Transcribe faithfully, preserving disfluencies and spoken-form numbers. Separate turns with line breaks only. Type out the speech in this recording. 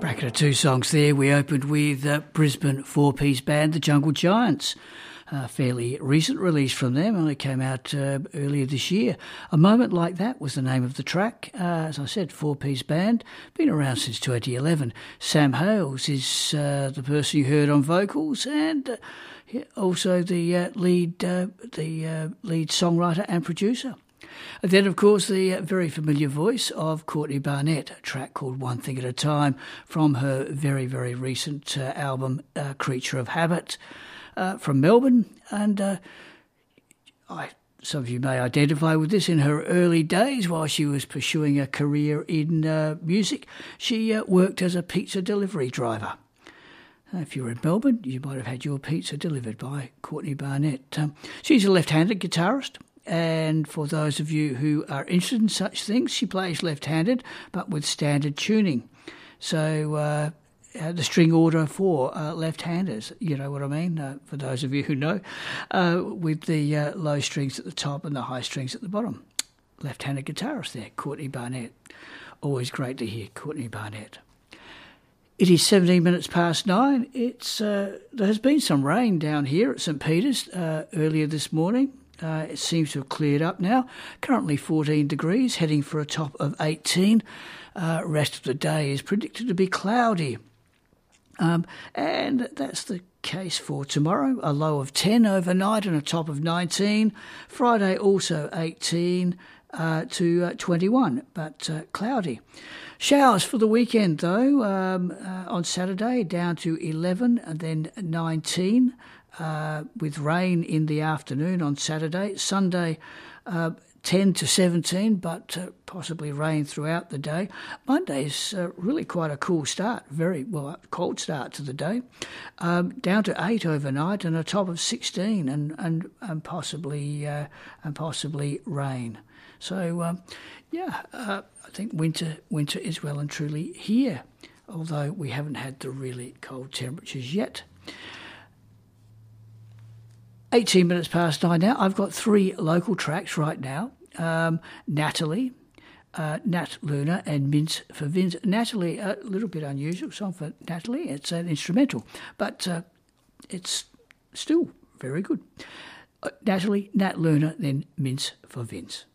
Bracket of two songs there. We opened with uh, Brisbane four-piece band, the Jungle Giants. A fairly recent release from them, only came out uh, earlier this year. A Moment Like That was the name of the track. Uh, as I said, four-piece band, been around since twenty eleven. Sam Hales is uh, the person you heard on vocals, and uh, also the uh, lead, uh, the uh, lead songwriter and producer. And then, of course, the very familiar voice of Courtney Barnett, a track called One Thing at a Time from her very, very recent uh, album, uh, Creature of Habit, uh, from Melbourne. And uh, I, some of you may identify with this. In her early days, while she was pursuing a career in uh, music, she uh, worked as a pizza delivery driver. If you were in Melbourne, you might have had your pizza delivered by Courtney Barnett. Um, she's a left-handed guitarist. And for those of you who are interested in such things, she plays left-handed, but with standard tuning. So uh, uh, the string order for uh, left-handers, you know what I mean, uh, for those of you who know, uh, with the uh, low strings at the top and the high strings at the bottom. Left-handed guitarist there, Courtney Barnett. Always great to hear Courtney Barnett. It is seventeen minutes past nine. It's uh, there has been some rain down here at St Peter's uh, earlier this morning. Uh, it seems to have cleared up now. Currently fourteen degrees, heading for a top of eighteen. Uh, rest of the day is predicted to be cloudy. Um, and that's the case for tomorrow. A low of ten overnight and a top of nineteen. Friday also eighteen uh, to uh, twenty-one, but uh, cloudy. Showers for the weekend, though. Um, uh, on Saturday, down to eleven and then nineteen. Uh, with rain in the afternoon on Saturday. Sunday, uh, ten to seventeen, but uh, possibly rain throughout the day. Monday's uh, really quite a cool start, very, well, a cold start to the day. Um, down to eight overnight and a top of sixteen and, and, and, possibly, uh, and possibly rain. So, um, yeah, uh, I think winter, winter is well and truly here, although we haven't had the really cold temperatures yet. eighteen minutes past nine now. I've got three local tracks right now. Um, Natalie, uh, Nat Luna and Mince for Vince. Natalie, a little bit unusual song for Natalie. It's an instrumental, but uh, it's still very good. Uh, Natalie, Nat Luna, then Mince for Vince.